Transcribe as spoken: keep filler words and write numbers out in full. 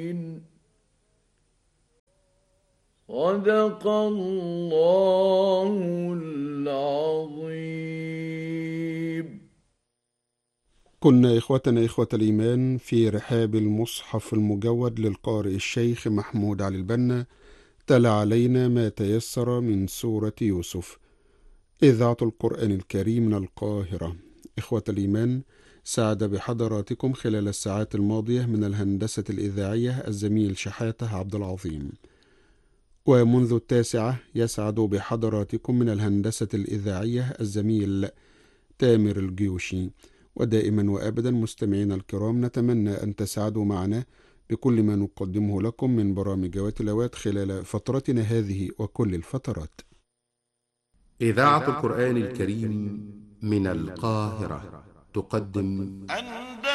صدق الله العظيم. كنا إخوتنا إخوة الإيمان في رحاب المصحف المجود للقارئ الشيخ محمود علي البنا، تلا علينا ما تيسر من سورة يوسف. إذاعة القرآن الكريم من القاهرة. إخوة الإيمان، سعد بحضراتكم خلال الساعات الماضية من الهندسة الإذاعية الزميل شحاتة عبد العظيم، ومنذ التاسعة يسعد بحضراتكم من الهندسة الإذاعية الزميل تامر الجيوشي. ودائما وأبدا مستمعين الكرام، نتمنى أن تسعدوا معنا بكل ما نقدمه لكم من برامج وتلاوات خلال فترتنا هذه وكل الفترات. إذاعة القرآن الكريم من القاهرة تقدم